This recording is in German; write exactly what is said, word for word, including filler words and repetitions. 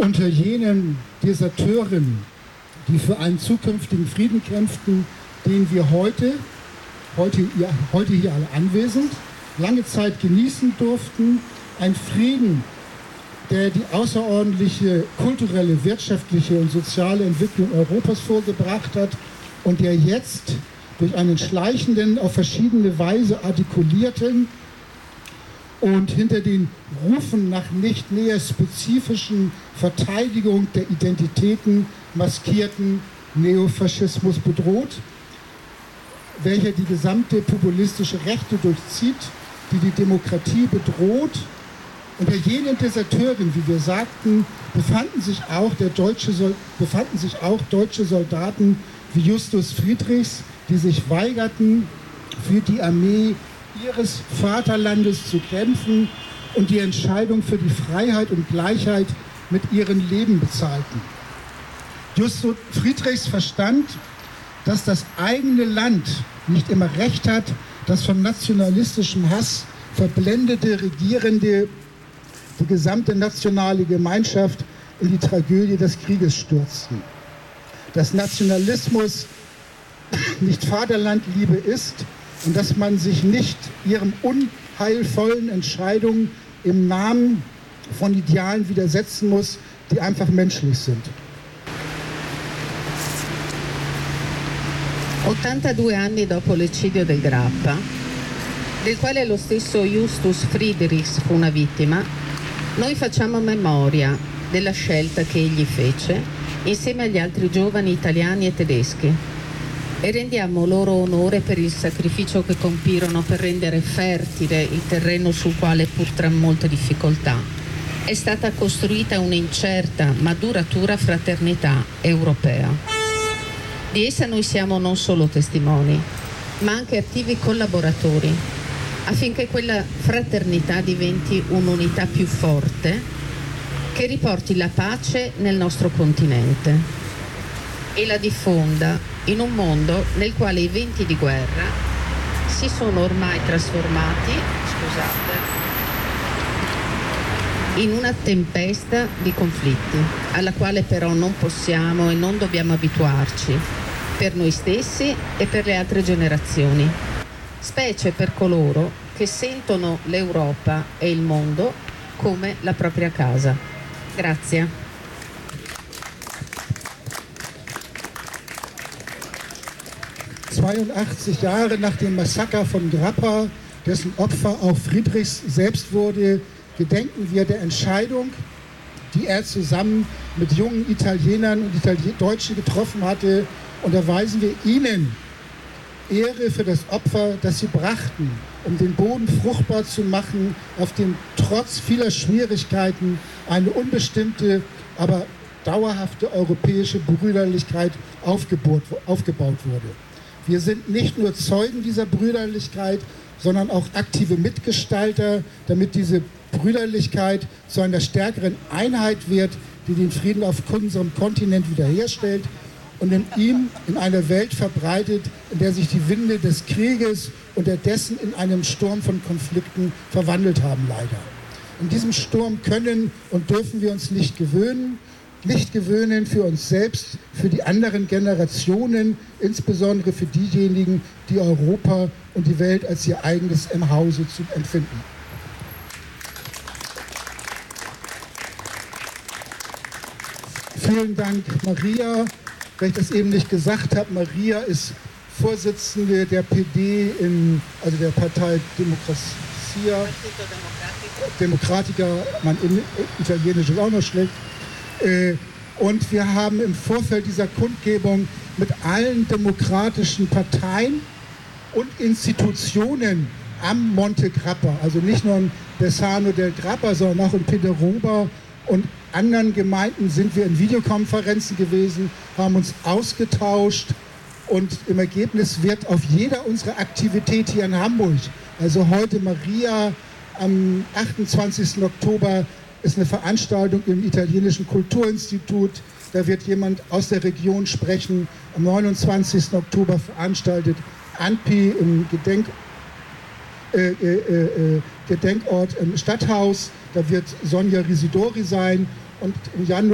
unter jenen Deserteuren, die für einen zukünftigen Frieden kämpften, den wir heute, heute, ja, heute hier alle anwesend, lange Zeit genießen durften. Ein Frieden, der die außerordentliche kulturelle, wirtschaftliche und soziale Entwicklung Europas vorgebracht hat und der jetzt durch einen schleichenden, auf verschiedene Weise artikulierten und hinter den Rufen nach nicht näher spezifischen Verteidigung der Identitäten maskierten Neofaschismus bedroht, welcher die gesamte populistische Rechte durchzieht, die die Demokratie bedroht. Unter jenen Deserteuren, wie wir sagten, befanden sich auch, der deutsche, befanden sich auch deutsche Soldaten wie Justus Friedrichs, die sich weigerten, für die Armee ihres Vaterlandes zu kämpfen und die Entscheidung für die Freiheit und Gleichheit mit ihrem Leben bezahlten. Justus Friedrichs verstand, dass das eigene Land nicht immer Recht hat, dass von nationalistischem Hass verblendete Regierende die gesamte nationale Gemeinschaft in die Tragödie des Krieges stürzten. Dass Nationalismus nicht Vaterlandliebe ist und dass man sich nicht ihren unheilvollen Entscheidungen im Namen von Idealen widersetzen muss, die einfach menschlich sind. ottantadue anni dopo l'eccidio del Grappa, del quale lo stesso Justus Friedrichs fu una vittima, noi facciamo memoria della scelta che egli fece insieme agli altri giovani italiani e tedeschi e rendiamo loro onore per il sacrificio che compirono per rendere fertile il terreno sul quale, pur tra molte difficoltà, è stata costruita un'incerta ma duratura fraternità europea. Di essa noi siamo non solo testimoni, ma anche attivi collaboratori, affinché quella fraternità diventi un'unità più forte che riporti la pace nel nostro continente e la diffonda in un mondo nel quale i venti di guerra si sono ormai trasformati, scusate, in una tempesta di conflitti, alla quale però non possiamo e non dobbiamo abituarci, per noi stessi e per le altre generazioni, specie per coloro che sentono l'Europa e il mondo come la propria casa. Grazie. zweiundachtzig Jahre nach dem Massaker von Grappa, dessen Opfer auch Friedrichs selbst wurde, gedenken wir der Entscheidung, die er zusammen mit jungen Italienern und Itali- Deutschen getroffen hatte, und erweisen wir ihnen Ehre für das Opfer, das sie brachten, um den Boden fruchtbar zu machen, auf dem trotz vieler Schwierigkeiten eine unbestimmte, aber dauerhafte europäische Brüderlichkeit aufgebaut, aufgebaut wurde. Wir sind nicht nur Zeugen dieser Brüderlichkeit, sondern auch aktive Mitgestalter, damit diese Brüderlichkeit zu einer stärkeren Einheit wird, die den Frieden auf unserem Kontinent wiederherstellt und in ihm in einer Welt verbreitet, in der sich die Winde des Krieges unterdessen in einem Sturm von Konflikten verwandelt haben, leider. In diesem Sturm können und dürfen wir uns nicht gewöhnen, nicht gewöhnen für uns selbst, für die anderen Generationen, insbesondere für diejenigen, die Europa und die Welt als ihr eigenes im Hause zu empfinden. Vielen Dank, Maria. Weil ich das eben nicht gesagt habe, Maria ist Vorsitzende der P D, in, also der Partei Democrazia, Democratica, mein Italienisch ist auch noch schlecht. Und wir haben im Vorfeld dieser Kundgebung mit allen demokratischen Parteien und Institutionen am Monte Grappa, also nicht nur in Bessano del Grappa, sondern auch in Pederoba und anderen Gemeinden sind wir in Videokonferenzen gewesen, haben uns ausgetauscht und im Ergebnis wird auf jeder unserer Aktivität hier in Hamburg, also heute Maria, am achtundzwanzigsten Oktober ist eine Veranstaltung im Italienischen Kulturinstitut, da wird jemand aus der Region sprechen, am neunundzwanzigsten Oktober veranstaltet Anpi im Gedenk, äh, äh, äh, Gedenkort im Stadthaus, da wird Sonja Risidori sein. Und im Januar